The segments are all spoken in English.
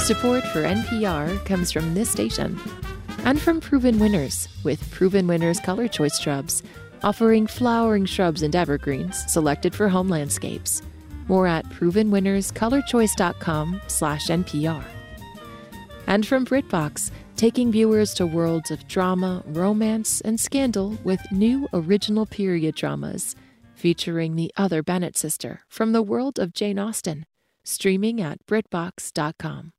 Support for NPR comes from this station and from Proven Winners with Proven Winners Color Choice Shrubs, offering flowering shrubs and evergreens selected for home landscapes. More at provenwinnerscolorchoice.com/NPR. And from BritBox, taking viewers to worlds of drama, romance, and scandal with new original period dramas, featuring the other Bennett sister from the world of Jane Austen, streaming at BritBox.com.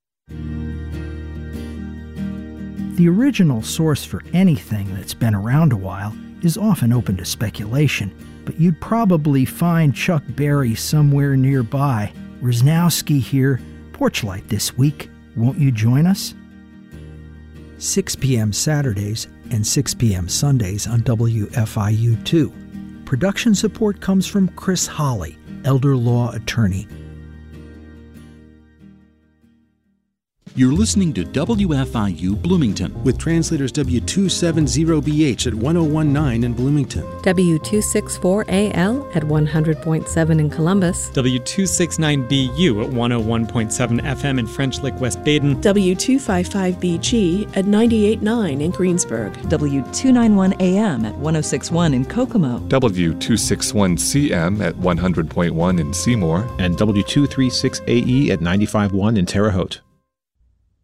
The original source for anything that's been around a while is often open to speculation, but you'd probably find Chuck Berry somewhere nearby. Wisnowski here, Porchlight this week. Won't you join us? 6 p.m. Saturdays and 6 p.m. Sundays on WFIU2. Production support comes from Chris Holly, elder law attorney. You're listening to WFIU Bloomington with translators W270BH at 1019 in Bloomington, W264AL at 100.7 in Columbus, W269BU at 101.7 FM in French Lick, West Baden, W255BG at 98.9 in Greensburg, W291AM at 106.1 in Kokomo, W261CM at 100.1 in Seymour, and W236AE at 95.1 in Terre Haute.